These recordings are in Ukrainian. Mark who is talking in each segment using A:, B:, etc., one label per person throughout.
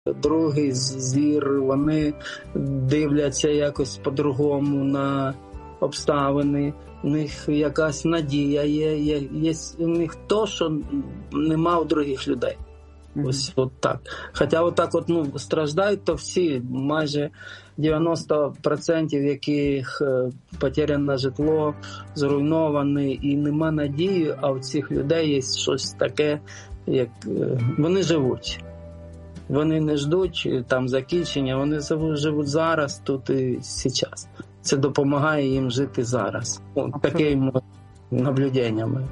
A: другий зір, вони дивляться якось по-другому на обставини. У них якась надія є у них то, що нема у других людей. Ось от так. Хоча отак страждають то всі, майже 90%, яких потеряне житло, зруйноване і нема надії, а у цих людей є щось таке, як вони живуть. Вони не ждуть там закінчення, вони живуть зараз, тут і зараз. Це допомагає їм жити зараз. Такими наблюденнями.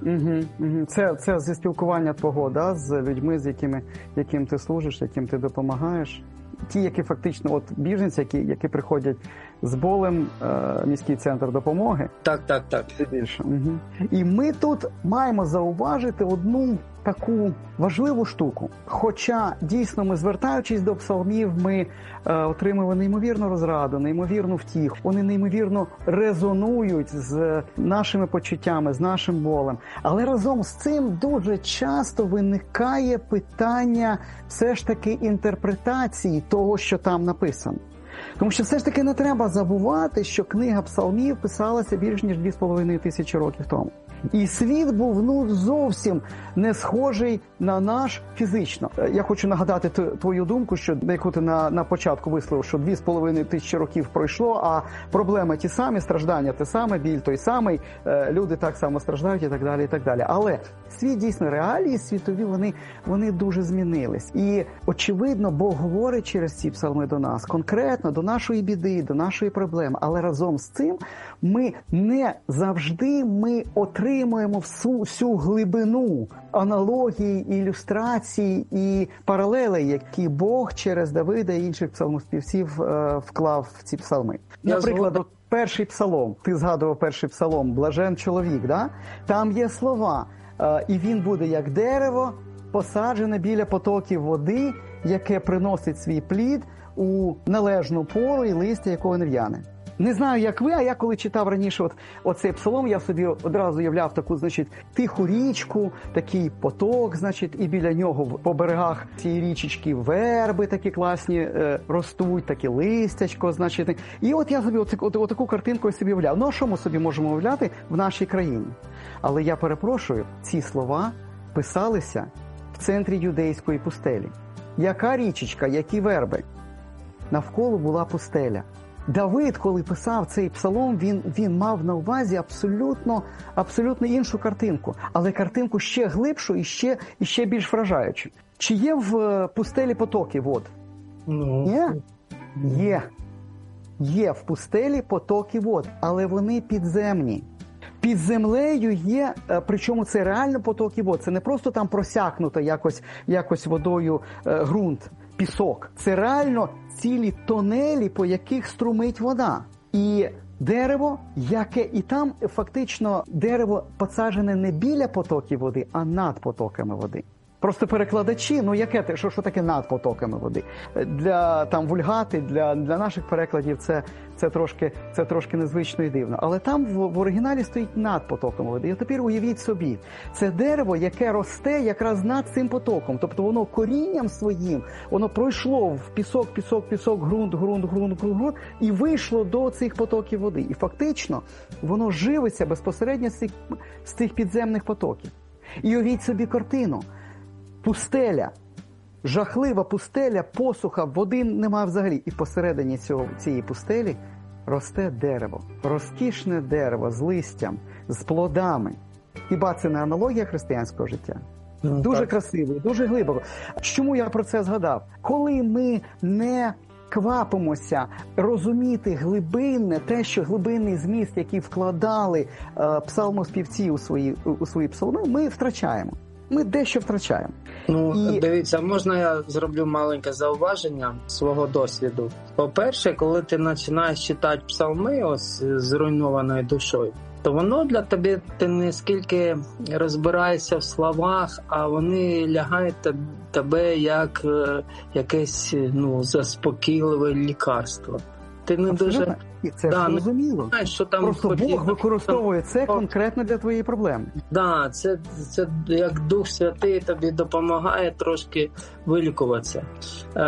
B: Це зі спілкування твого, да, з людьми, яким ти служиш, яким ти допомагаєш. Ті, які фактично, біженці, які приходять з болем, міський центр допомоги.
A: Так.
B: Більше. І ми тут маємо зауважити одну таку важливу штуку. Хоча, дійсно, ми, звертаючись до псалмів, ми отримуємо неймовірну розраду, неймовірну втіху. Вони неймовірно резонують з нашими почуттями, з нашим болем. Але разом з цим дуже часто виникає питання все ж таки інтерпретації того, що там написано. Тому що все ж таки не треба забувати, що книга псалмів писалася більш ніж 2500 років тому. І світ був зовсім не схожий на наш фізично. Я хочу нагадати твою думку, що яку ти на початку висловив, що 2500 років пройшло, а проблеми ті самі, страждання те саме, біль той самий, люди так само страждають і так далі, і так далі. Але світ дійсно, реалії світові, вони дуже змінились. І, очевидно, Бог говорить через ці псалми до нас, конкретно до нашої біди, до нашої проблеми. Але разом з цим ми не завжди отримуємо всю глибину аналогії, ілюстрацій і паралелей, які Бог через Давида і інших псалмоспівців вклав в ці псалми. Наприклад, перший псалом, ти згадував перший псалом, «Блажен чоловік», да? Там є слова, і він буде як дерево, посаджене біля потоків води, яке приносить свій плід у належну пору і листя якого не в'яне. Не знаю, як ви, а я коли читав раніше оцей псалом, я собі одразу уявляв таку, тиху річку, такий поток, і біля нього по берегах цієї річечки верби такі класні ростуть, такі листячко, І я собі отаку картинку собі уявляв. Ну, а що ми собі можемо уявляти в нашій країні? Але я перепрошую, ці слова писалися в центрі юдейської пустелі. Яка річечка, які верби? Навколо була пустеля. Давид, коли писав цей псалом, він мав на увазі абсолютно іншу картинку. Але картинку ще глибшу і ще більш вражаючу. Чи є в пустелі потоки вод? Є. Є в пустелі потоки вод, але вони підземні. Під землею є, причому це реально потоки вод. Це не просто там просякнуто якось водою ґрунт, пісок. Це реально цілі тонелі, по яких струмить вода. І дерево, і там фактично дерево посаджене не біля потоків води, а над потоками води. Просто перекладачі, що таке над потоками води? Для вульгати, для наших перекладів це трошки незвично і дивно. Але там в оригіналі стоїть над потоками води. І тепер уявіть собі, це дерево, яке росте якраз над цим потоком. Тобто воно корінням своїм, воно пройшло в пісок, ґрунт, і вийшло до цих потоків води. І фактично воно живиться безпосередньо з цих підземних потоків. І уявіть собі картину. Пустеля, жахлива пустеля, посуха, води немає взагалі. І посередині цієї пустелі росте дерево. Розкішне дерево з листям, з плодами. Хіба це не аналогія християнського життя? Дуже красиво, дуже глибоко. Чому я про це згадав? Коли ми не квапимося розуміти глибинний зміст, який вкладали псалмоспівці у свої псалми, ми втрачаємо. Ми дещо втрачаємо.
A: Дивіться, можна я зроблю маленьке зауваження свого досвіду? По-перше, коли ти починаєш читати псалми з зруйнованою душою, то воно для тебе, ти не скільки розбираєшся в словах, а вони лягають тебе як якесь заспокійливе лікарство. ти не дуже...
B: І це зрозуміло.
A: Знаєш, що там
B: просто Бог використовує це конкретно для твоєї проблеми.
A: Да, це як Дух Святий тобі допомагає трошки вилікуватися.